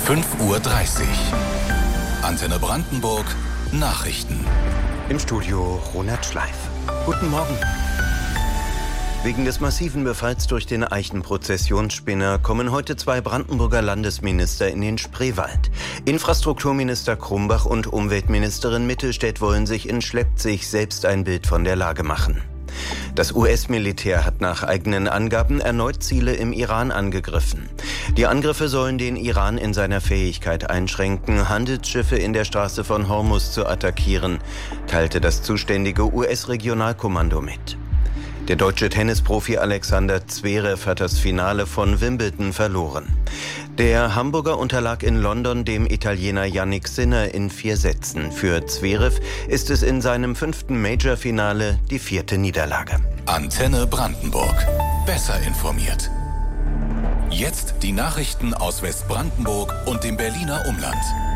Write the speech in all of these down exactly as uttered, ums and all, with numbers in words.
fünf Uhr dreißig. Antenne Brandenburg, Nachrichten. Im Studio Ronald Schleif. Guten Morgen. Wegen des massiven Befalls durch den Eichenprozessionsspinner kommen heute zwei Brandenburger Landesminister in den Spreewald. Infrastrukturminister Krumbach und Umweltministerin Mittelstädt wollen sich in Schleppzig selbst ein Bild von der Lage machen. Das U S-Militär hat nach eigenen Angaben erneut Ziele im Iran angegriffen. Die Angriffe sollen den Iran in seiner Fähigkeit einschränken, Handelsschiffe in der Straße von Hormuz zu attackieren, teilte das zuständige U S-Regionalkommando mit. Der deutsche Tennisprofi Alexander Zverev hat das Finale von Wimbledon verloren. Der Hamburger unterlag in London dem Italiener Jannik Sinner in vier Sätzen. Für Zverev ist es in seinem fünften Major-Finale die vierte Niederlage. Antenne Brandenburg. Besser informiert. Jetzt die Nachrichten aus Westbrandenburg und dem Berliner Umland.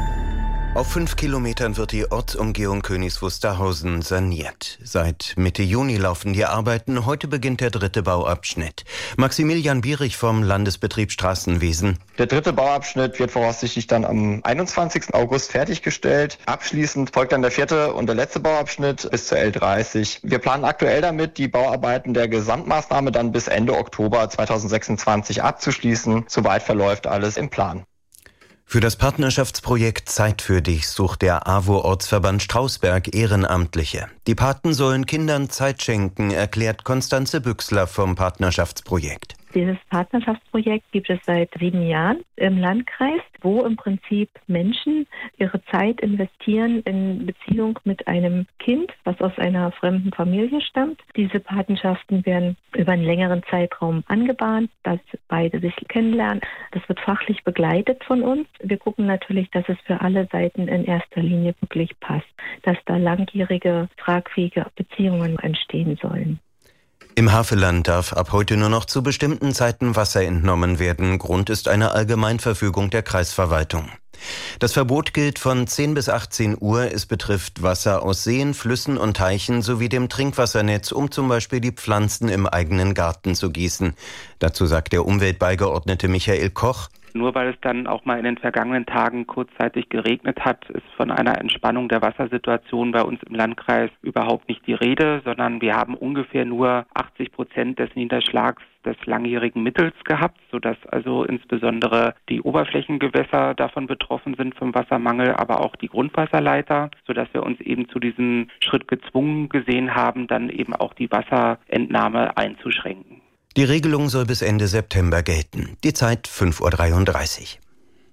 Auf fünf Kilometern wird die Ortsumgehung Königs Wusterhausen saniert. Seit Mitte Juni laufen die Arbeiten. Heute beginnt der dritte Bauabschnitt. Maximilian Bierich vom Landesbetrieb Straßenwesen. Der dritte Bauabschnitt wird voraussichtlich dann am einundzwanzigsten August fertiggestellt. Abschließend folgt dann der vierte und der letzte Bauabschnitt bis zur L dreißig. Wir planen aktuell damit, die Bauarbeiten der Gesamtmaßnahme dann bis Ende Oktober zweitausendsechsundzwanzig abzuschließen. Soweit verläuft alles im Plan. Für das Partnerschaftsprojekt Zeit für dich sucht der A W O-Ortsverband Strausberg Ehrenamtliche. Die Paten sollen Kindern Zeit schenken, erklärt Konstanze Büchsler vom Partnerschaftsprojekt. Dieses Partnerschaftsprojekt gibt es seit sieben Jahren im Landkreis, wo im Prinzip Menschen ihre Zeit investieren in Beziehung mit einem Kind, was aus einer fremden Familie stammt. Diese Patenschaften werden über einen längeren Zeitraum angebahnt, dass beide sich kennenlernen. Das wird fachlich begleitet von uns. Wir gucken natürlich, dass es für alle Seiten in erster Linie wirklich passt, dass da langjährige, tragfähige Beziehungen entstehen sollen. Im Havelland darf ab heute nur noch zu bestimmten Zeiten Wasser entnommen werden. Grund ist eine Allgemeinverfügung der Kreisverwaltung. Das Verbot gilt von zehn bis achtzehn Uhr. Es betrifft Wasser aus Seen, Flüssen und Teichen sowie dem Trinkwassernetz, um zum Beispiel die Pflanzen im eigenen Garten zu gießen. Dazu sagt der Umweltbeigeordnete Michael Koch: Nur weil es dann auch mal in den vergangenen Tagen kurzzeitig geregnet hat, ist von einer Entspannung der Wassersituation bei uns im Landkreis überhaupt nicht die Rede, sondern wir haben ungefähr nur achtzig Prozent des Niederschlags des langjährigen Mittels gehabt, sodass also insbesondere die Oberflächengewässer davon betroffen sind vom Wassermangel, aber auch die Grundwasserleiter, sodass wir uns eben zu diesem Schritt gezwungen gesehen haben, dann eben auch die Wasserentnahme einzuschränken. Die Regelung soll bis Ende September gelten. Die Zeit fünf Uhr dreiunddreißig.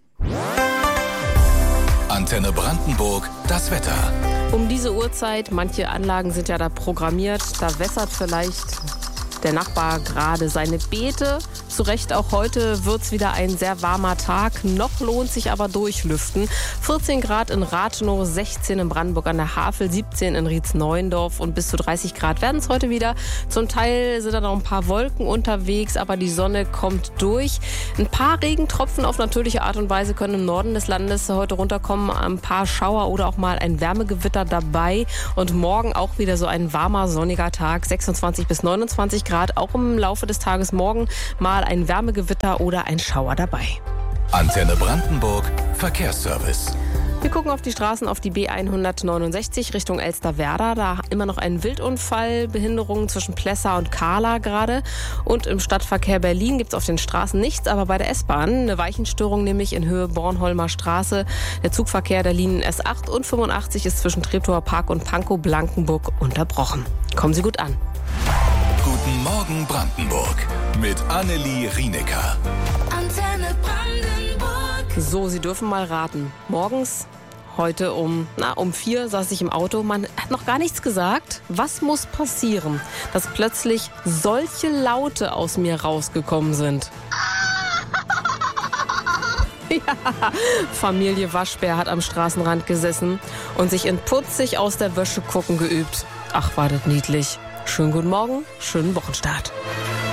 Antenne Brandenburg, das Wetter. Um diese Uhrzeit, manche Anlagen sind ja da programmiert, da wässert vielleicht der Nachbar gerade seine Beete. Zu Recht, auch heute wird es wieder ein sehr warmer Tag. Noch lohnt sich aber durchlüften. vierzehn Grad in Rathenow, sechzehn in Brandenburg an der Havel, siebzehn in Rietz-Neuendorf und bis zu dreißig Grad werden es heute wieder. Zum Teil sind da noch ein paar Wolken unterwegs, aber die Sonne kommt durch. Ein paar Regentropfen auf natürliche Art und Weise können im Norden des Landes heute runterkommen. Ein paar Schauer oder auch mal ein Wärmegewitter dabei. Und morgen auch wieder so ein warmer, sonniger Tag, sechsundzwanzig bis neunundzwanzig Grad. Auch im Laufe des Tages morgen mal ein Wärmegewitter oder ein Schauer dabei. Antenne Brandenburg, Verkehrsservice. Wir gucken auf die Straßen, auf die B hundertneunundsechzig Richtung Elsterwerda. Da immer noch ein Wildunfall, Behinderungen zwischen Plessa und Kahla gerade. Und im Stadtverkehr Berlin gibt es auf den Straßen nichts, aber bei der S-Bahn eine Weichenstörung, nämlich in Höhe Bornholmer Straße. Der Zugverkehr der Linien S acht und fünfundachtzig ist zwischen Treptower Park und Pankow-Blankenburg unterbrochen. Kommen Sie gut an. Guten Morgen Brandenburg mit Annelie Rienecker. Antenne Brandenburg. So, Sie dürfen mal raten. Morgens, heute um, na, um vier saß ich im Auto. Man hat noch gar nichts gesagt. Was muss passieren, dass plötzlich solche Laute aus mir rausgekommen sind? Ja, Familie Waschbär hat am Straßenrand gesessen und sich in putzig aus der Wäsche gucken geübt. Ach, war das niedlich. Schönen guten Morgen, schönen Wochenstart.